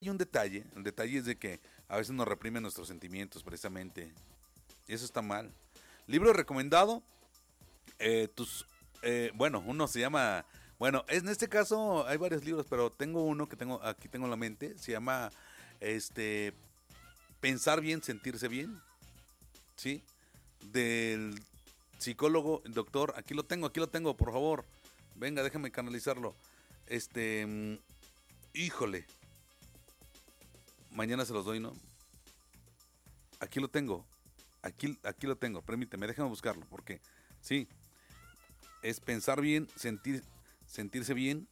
hay un detalle. El detalle es de que a veces nos reprimen nuestros sentimientos, precisamente. Y eso está mal. Libro recomendado. Bueno, uno se llama. Bueno, en este caso hay varios libros, pero tengo uno que aquí tengo en la mente. Se llama este Pensar bien, sentirse bien. ¿Sí? Del psicólogo, doctor. Aquí lo tengo, por favor. Venga, déjame canalizarlo. Híjole. Mañana se los doy, ¿no? Aquí lo tengo. Aquí lo tengo. Permíteme, déjame buscarlo. Porque, sí. Es pensar bien, sentirse bien.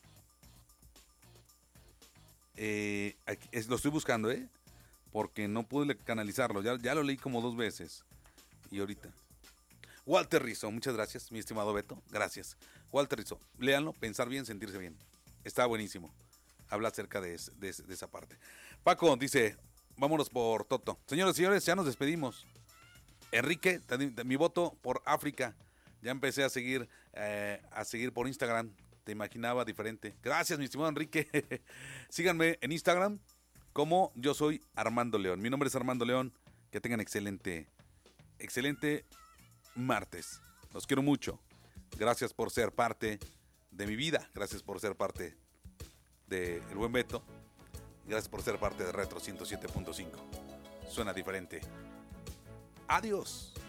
Lo estoy buscando, ¿eh? Porque no pude canalizarlo. Ya lo leí como 2 veces. Y ahorita. Walter Rizzo, muchas gracias, mi estimado Beto. Gracias. Walter Rizzo, léanlo, pensar bien, sentirse bien. Está buenísimo. Habla acerca de esa parte. Paco dice, vámonos por Toto. Señores y señores, ya nos despedimos. Enrique, mi voto por África. Ya empecé a seguir por Instagram. Te imaginaba diferente. Gracias, mi estimado Enrique. Síganme en Instagram como yo soy Armando León. Mi nombre es Armando León. Que tengan excelente martes. Los quiero mucho. Gracias por ser parte de mi vida. Gracias por ser parte de El Buen Beto. Gracias por ser parte de Retro 107.5. Suena diferente. Adiós.